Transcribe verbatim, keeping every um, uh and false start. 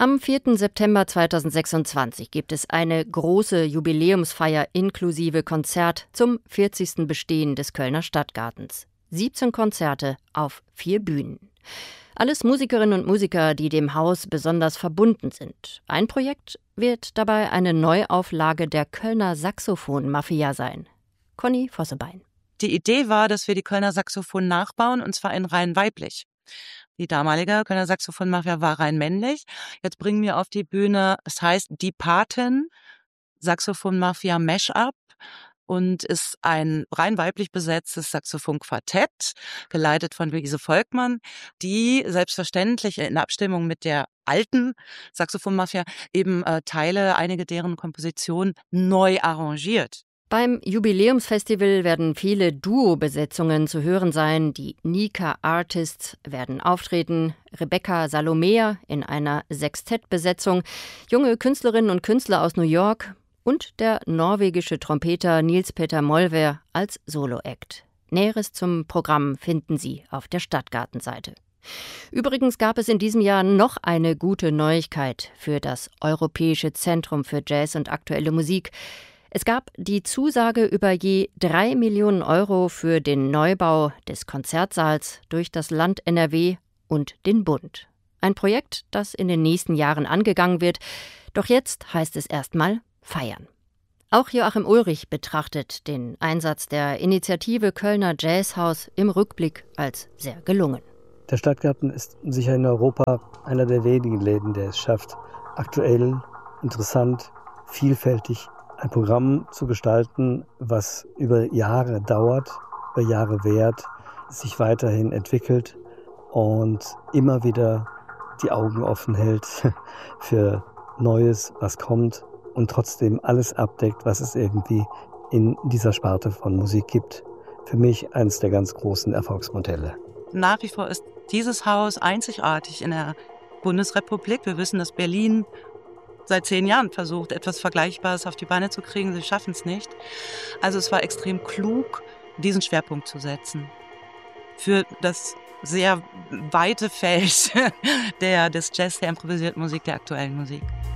Am vierten September zweitausendsechsundzwanzig gibt es eine große Jubiläumsfeier inklusive Konzert zum vierzigsten Bestehen des Kölner Stadtgartens. siebzehn Konzerte auf vier Bühnen. Alles Musikerinnen und Musiker, die dem Haus besonders verbunden sind. Ein Projekt wird dabei eine Neuauflage der Kölner Saxophon-Mafia sein. Conny Vossebein. Die Idee war, dass wir die Kölner Saxophon nachbauen, und zwar in rein weiblich. Die damalige Kölner Saxophon-Mafia war rein männlich. Jetzt bringen wir auf die Bühne, es heißt Die Paten, Saxophon-Mafia Mash-up, und ist ein rein weiblich besetztes Saxophon-Quartett, geleitet von Luise Volkmann, die selbstverständlich in Abstimmung mit der alten Saxophon-Mafia eben äh, Teile, einige deren Kompositionen neu arrangiert. Beim Jubiläumsfestival werden viele Duo-Besetzungen zu hören sein. Die Nika Artists werden auftreten, Rebecca Salomea in einer Sextettbesetzung, junge Künstlerinnen und Künstler aus New York und der norwegische Trompeter Nils Petter Molvær als Solo-Act. Näheres zum Programm finden Sie auf der Stadtgartenseite. Übrigens gab es in diesem Jahr noch eine gute Neuigkeit für das Europäische Zentrum für Jazz und aktuelle Musik. Es gab die Zusage über je drei Millionen Euro für den Neubau des Konzertsaals durch das Land N R W und den Bund. Ein Projekt, das in den nächsten Jahren angegangen wird. Doch jetzt heißt es erstmal feiern. Auch Joachim Ulrich betrachtet den Einsatz der Initiative Kölner Jazzhaus im Rückblick als sehr gelungen. Der Stadtgarten ist sicher in Europa einer der wenigen Läden, der es schafft, aktuell, interessant, vielfältig ein Programm zu gestalten, was über Jahre dauert, über Jahre währt, sich weiterhin entwickelt und immer wieder die Augen offen hält für Neues, was kommt, und trotzdem alles abdeckt, was es irgendwie in dieser Sparte von Musik gibt. Für mich eines der ganz großen Erfolgsmodelle. Nach wie vor ist dieses Haus einzigartig in der Bundesrepublik. Wir wissen, dass Berlin seit zehn Jahren versucht, etwas Vergleichbares auf die Beine zu kriegen. Sie schaffen es nicht. Also es war extrem klug, diesen Schwerpunkt zu setzen für das sehr weite Feld der, des Jazz, der improvisierten Musik, der aktuellen Musik.